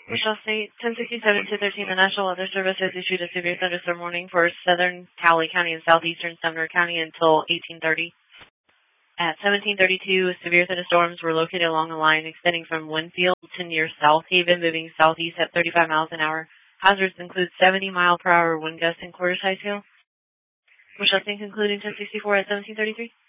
Michelle State, 1067 to 13, the National Weather Service has issued a severe thunderstorm warning for southern Cowley County and southeastern Sumner County until 1830. At 1732, severe thunderstorms were located along the line extending from Winfield to near South Haven, moving southeast at 35 miles an hour. Hazards include 70-mile-per-hour wind gusts and quarter-size hail. Michelle State concluding 1064 at 1733.